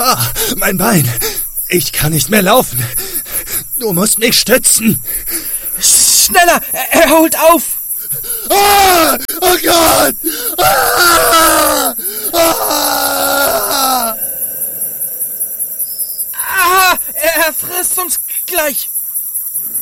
Mein Bein. Ich kann nicht mehr laufen. Du musst mich stützen. Schneller, er holt auf. Oh Gott! Ah! Er frisst uns gleich.